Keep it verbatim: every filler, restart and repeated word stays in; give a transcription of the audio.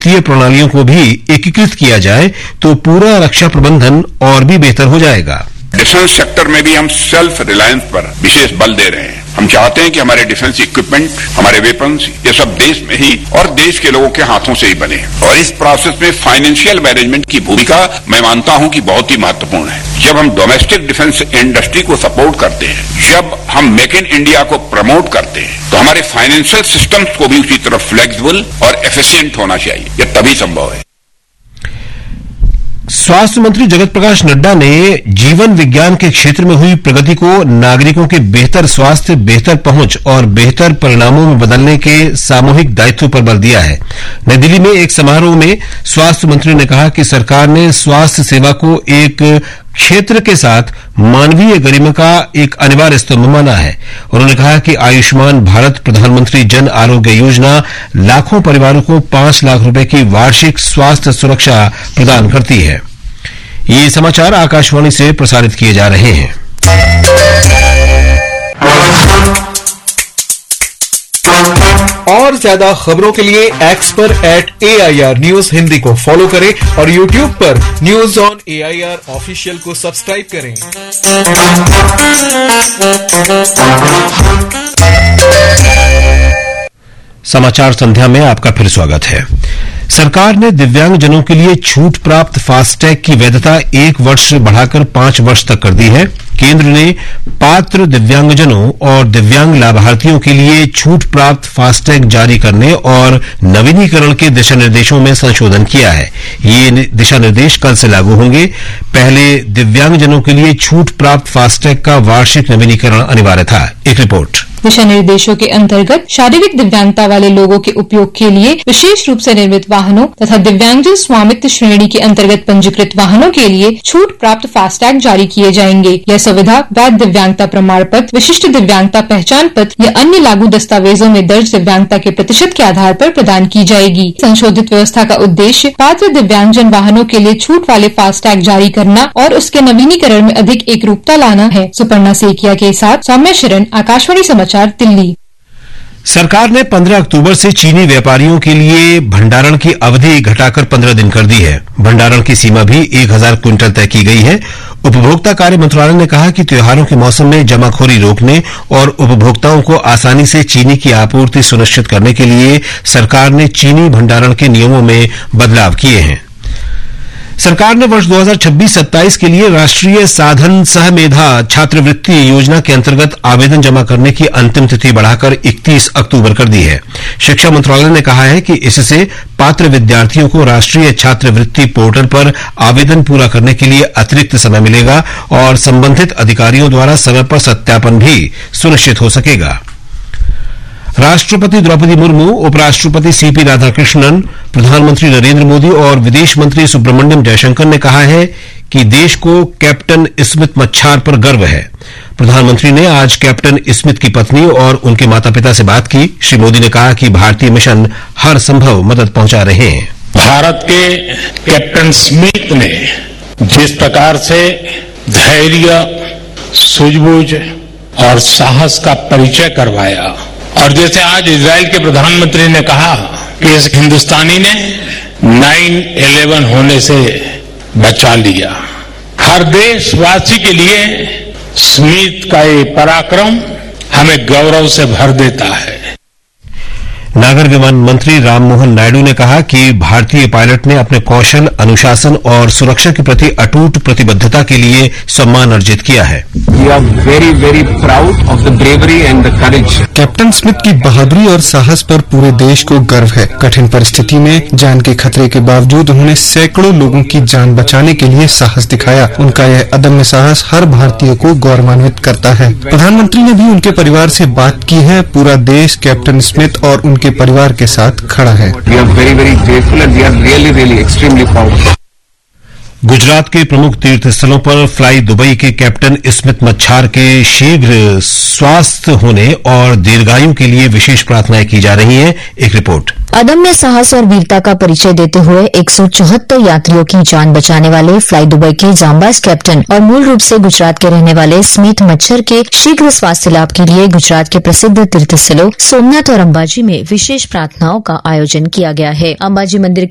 वित्तीय प्रणालियों को भी एकीकृत किया जाए तो पूरा रक्षा प्रबंधन और भी बेहतर हो जाएगा। डिफेंस सेक्टर में भी हम सेल्फ रिलायंस पर विशेष बल दे रहे हैं। हम चाहते हैं कि हमारे डिफेंस इक्विपमेंट, हमारे वेपन्स, ये सब देश में ही और देश के लोगों के हाथों से ही बने। और इस प्रोसेस में फाइनेंशियल मैनेजमेंट की भूमिका मैं मानता हूं कि बहुत ही महत्वपूर्ण है। जब हम डोमेस्टिक डिफेंस इंडस्ट्री को सपोर्ट करते हैं, जब हम मेक इन इंडिया को प्रमोट करते हैं, तो हमारे फाइनेंशियल सिस्टम्स को भी उसी तरह फ्लेक्सिबल और एफिशिएंट होना चाहिए। यह तभी संभव है। स्वास्थ्य मंत्री जगत प्रकाश नड्डा ने जीवन विज्ञान के क्षेत्र में हुई प्रगति को नागरिकों के बेहतर स्वास्थ्य, बेहतर पहुंच और बेहतर परिणामों में बदलने के सामूहिक दायित्व पर बल दिया है। नई दिल्ली में एक समारोह में स्वास्थ्य मंत्री ने कहा कि सरकार ने स्वास्थ्य सेवा को एक क्षेत्र के साथ मानवीय गरिमा का एक अनिवार्य स्तंभ माना है। उन्होंने कहा कि आयुष्मान भारत प्रधानमंत्री जन आरोग्य योजना लाखों परिवारों को पांच लाख रुपए की वार्षिक स्वास्थ्य सुरक्षा प्रदान करती है। ये समाचार आकाशवाणी से प्रसारित किए जा रहे हैं। और ज्यादा खबरों के लिए एक्स पर eight A I R news Hindi को फॉलो करें और यूट्यूब पर news on A I R official को सब्सक्राइब करें। समाचार संध्या में आपका फिर स्वागत है। सरकार ने दिव्यांगजनों के लिए छूट प्राप्त फास्टैग की वैधता एक वर्ष बढ़ाकर पांच वर्ष तक कर दी है। केंद्र ने पात्र दिव्यांगजनों और दिव्यांग लाभार्थियों के लिए छूट प्राप्त फास्टैग जारी करने और नवीनीकरण के दिशा निर्देशों में संशोधन किया है। ये दिशा निर्देश कल से लागू होंगे। पहले दिव्यांगजनों के लिए छूट प्राप्त फास्टैग का वार्षिक नवीनीकरण अनिवार्य था। एक रिपोर्ट। दिशा निर्देशों के अंतर्गत शारीरिक दिव्यांगता वाले लोगों के उपयोग के लिए विशेष रूप से निर्मित वाहनों तथा दिव्यांगजन स्वामित्व श्रेणी के अंतर्गत पंजीकृत वाहनों के लिए छूट प्राप्त फास्टैग जारी किए जाएंगे। यह सुविधा वैध दिव्यांगता प्रमाण पत्र, विशिष्ट दिव्यांगता पहचान पत्र या अन्य लागू दस्तावेजों में दर्ज दिव्यांगता के प्रतिशत के आधार पर प्रदान की जाएगी। संशोधित व्यवस्था का उद्देश्य पात्र दिव्यांगजन वाहनों के लिए छूट वाले फास्टैग जारी करना और उसके नवीनीकरण में अधिक एकरूपता लाना है। सुपर्णा सेकिया के साथ सौम्या शरण, आकाशवाणी समाचार, दिल्ली। सरकार ने पंद्रह अक्टूबर से चीनी व्यापारियों के लिए भंडारण की अवधि घटाकर पंद्रह दिन कर दी है। भंडारण की सीमा भी एक हजार क्विंटल तय की गई है। उपभोक्ता कार्य मंत्रालय ने कहा कि त्योहारों के मौसम में जमाखोरी रोकने और उपभोक्ताओं को आसानी से चीनी की आपूर्ति सुनिश्चित करने के लिए सरकार ने चीनी भंडारण के नियमों में बदलाव किए हैं। सरकार ने वर्ष दो हज़ार छब्बीस सत्ताईस के लिए राष्ट्रीय साधन सह मेधा छात्रवृत्ति योजना के अंतर्गत आवेदन जमा करने की अंतिम तिथि बढ़ाकर इकतीस अक्टूबर कर दी है। शिक्षा मंत्रालय ने कहा है कि इससे पात्र विद्यार्थियों को राष्ट्रीय छात्रवृत्ति पोर्टल पर आवेदन पूरा करने के लिए अतिरिक्त समय मिलेगा और संबंधित अधिकारियों द्वारा समय पर सत्यापन भी सुनिश्चित हो सकेगा। राष्ट्रपति द्रौपदी मुर्मू, उपराष्ट्रपति सीपी राधाकृष्णन, प्रधानमंत्री नरेंद्र मोदी और विदेश मंत्री सुब्रमण्यम जयशंकर ने कहा है कि देश को कैप्टन स्मिथ मच्छार पर गर्व है। प्रधानमंत्री ने आज कैप्टन स्मिथ की पत्नी और उनके माता पिता से बात की। श्री मोदी ने कहा कि भारतीय मिशन हर संभव मदद पहुंचा रहे हैं। भारत के कैप्टन स्मिथ ने जिस प्रकार से धैर्य, सूझबूझ और साहस का परिचय करवाया, और जैसे आज इजराइल के प्रधानमंत्री ने कहा कि इस हिंदुस्तानी ने नाइन इलेवन होने से बचा लिया, हर देशवासी के लिए स्मिथ का ये पराक्रम हमें गौरव से भर देता है। नागर विमान मंत्री राममोहन नायडू ने कहा कि भारतीय पायलट ने अपने कौशल, अनुशासन और सुरक्षा के प्रति अटूट प्रतिबद्धता के लिए सम्मान अर्जित किया है। We are very, very proud of the bravery and the courage. Captain Smith की बहादुरी और साहस पर पूरे देश को गर्व है। कठिन परिस्थिति में जान के खतरे के बावजूद उन्होंने सैकड़ों लोगों की जान बचाने के लिए साहस दिखाया। उनका यह अदम्य साहस हर भारतीय को गौरवान्वित करता है। प्रधानमंत्री ने भी उनके परिवार से बात की है। पूरा देश कैप्टन स्मिथ और उनके परिवार के साथ खड़ा है। We are very, very grateful and we are really, really extremely proud. Gujarat के प्रमुख तीर्थ स्थलों पर फ्लाई दुबई के कैप्टन स्मिथ मच्छार के शीघ्र स्वास्थ्य होने और दीर्घायु के लिए विशेष प्रार्थनाएं की जा रही हैं। एक रिपोर्ट। अदम्य साहस और वीरता का परिचय देते हुए एक सौ चौहत्तर यात्रियों की जान बचाने वाले फ्लाई दुबई के जांबाज कैप्टन और मूल रूप से गुजरात के रहने वाले स्मिथ मच्छर के शीघ्र स्वास्थ्य लाभ के लिए गुजरात के प्रसिद्ध तीर्थ स्थलों सोमनाथ और अंबाजी में विशेष प्रार्थनाओं का आयोजन किया गया है। अंबाजी मंदिर